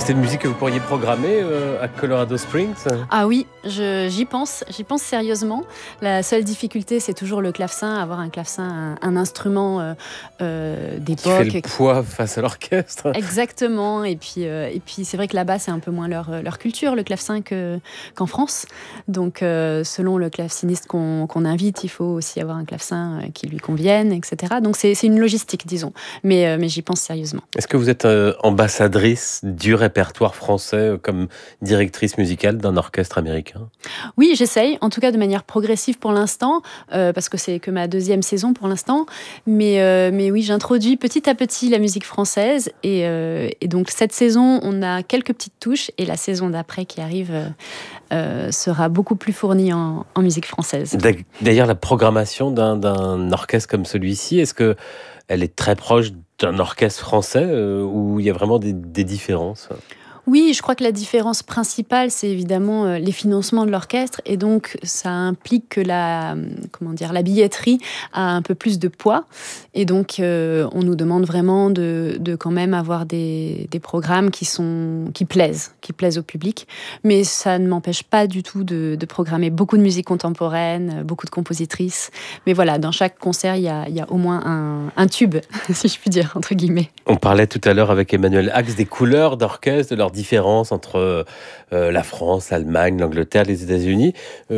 C'est une musique que vous pourriez programmer à Colorado Springs? Ah oui, j'y pense sérieusement. La seule difficulté, c'est toujours le clavecin, avoir un clavecin, un instrument d'époque. Qui fait le poids face à l'orchestre. Exactement, et puis c'est vrai que là-bas, c'est un peu moins leur culture, le clavecin, qu'en France. Donc, selon le claveciniste qu'on invite, il faut aussi avoir un clavecin qui lui convienne, etc. Donc, c'est une logistique, disons. Mais j'y pense sérieusement. Est-ce que vous êtes ambassadrice du répertoire français comme directrice musicale d'un orchestre américain? Oui, j'essaye, en tout cas de manière progressive pour l'instant, parce que c'est que ma 2e saison pour l'instant. Mais oui, j'introduis petit à petit la musique française. Et donc cette saison, on a quelques petites touches. Et la saison d'après qui arrive sera beaucoup plus fournie en musique française. D'ailleurs, la programmation d'un orchestre comme celui-ci, est-ce que elle est très proche d'un orchestre français où il y a vraiment des différences? Oui, je crois que la différence principale, c'est évidemment les financements de l'orchestre. Et donc, ça implique que la billetterie a un peu plus de poids. Et donc, on nous demande vraiment de quand même avoir des programmes qui plaisent au public. Mais ça ne m'empêche pas du tout de programmer beaucoup de musique contemporaine, beaucoup de compositrices. Mais voilà, dans chaque concert, il y a au moins un tube, si je puis dire, entre guillemets. On parlait tout à l'heure avec Emmanuel Ax des couleurs d'orchestre, de leur différence entre la France, l'Allemagne, l'Angleterre, les États-Unis.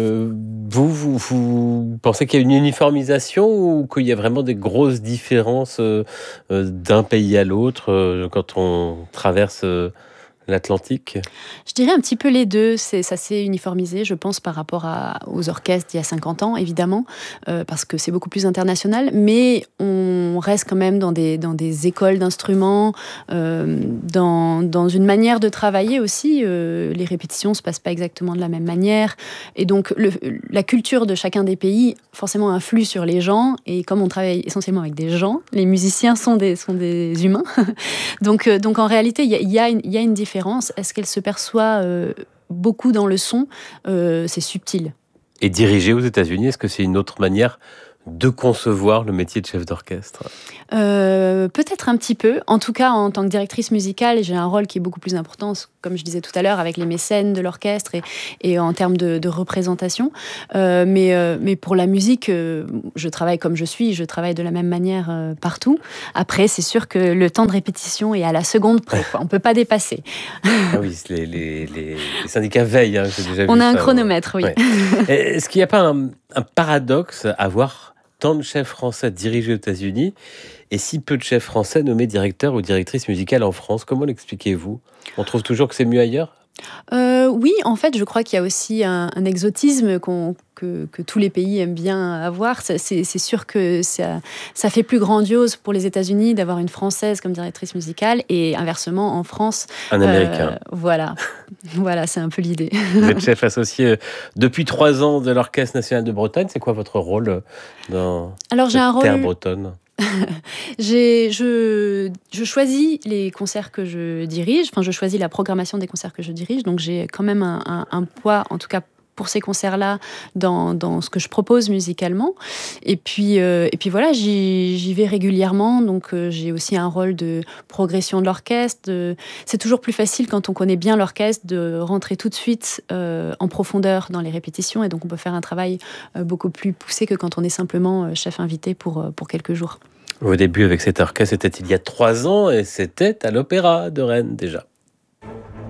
Vous pensez qu'il y a une uniformisation ou qu'il y a vraiment des grosses différences d'un pays à l'autre quand on traverse l'Atlantique? Je dirais un petit peu les deux. Ça s'est uniformisé, je pense, par rapport aux orchestres d'il y a 50 ans, évidemment, parce que c'est beaucoup plus international. Mais on reste quand même dans des écoles d'instruments, dans une manière de travailler aussi. Les répétitions ne se passent pas exactement de la même manière. Et donc, la culture de chacun des pays, forcément, influe sur les gens. Et comme on travaille essentiellement avec des gens, les musiciens sont des humains. Donc, en réalité, il y a une différence. Est-ce qu'elle se perçoit beaucoup dans le son? C'est subtil. Et diriger aux États-Unis, est-ce que c'est une autre manière de concevoir le métier de chef d'orchestre? Peut-être un petit peu. En tout cas, en tant que directrice musicale, j'ai un rôle qui est beaucoup plus important, comme je disais tout à l'heure, avec les mécènes de l'orchestre et en termes de représentation. Mais pour la musique, je travaille comme je travaille de la même manière partout. Après, c'est sûr que le temps de répétition est à la seconde près. On ne peut pas dépasser. Ah oui, les syndicats veillent. J'ai déjà vu On a un ça, chronomètre, oui. Ouais. Est-ce qu'il n'y a pas un paradoxe à voir tant de chefs français dirigés aux États-Unis et si peu de chefs français nommés directeurs ou directrices musicales en France? Comment l'expliquez-vous? On trouve toujours que c'est mieux ailleurs? Oui, en fait, je crois qu'il y a aussi un exotisme que tous les pays aiment bien avoir. C'est sûr que ça fait plus grandiose pour les États-Unis d'avoir une Française comme directrice musicale et inversement, en France... Un Américain. Voilà, c'est un peu l'idée. Vous êtes chef associé depuis 3 ans de l'Orchestre national de Bretagne. C'est quoi votre rôle dans cette terre bretonne? Je choisis les concerts que je dirige, je choisis la programmation des concerts que je dirige, donc j'ai quand même un poids, en tout cas pour ces concerts-là, dans ce que je propose musicalement. Et puis voilà, j'y vais régulièrement, donc j'ai aussi un rôle de progression de l'orchestre. C'est toujours plus facile quand on connaît bien l'orchestre de rentrer tout de suite en profondeur dans les répétitions, et donc on peut faire un travail beaucoup plus poussé que quand on est simplement chef invité pour quelques jours. Vos débuts avec cet orchestre, c'était il y a 3 ans et c'était à l'Opéra de Rennes déjà.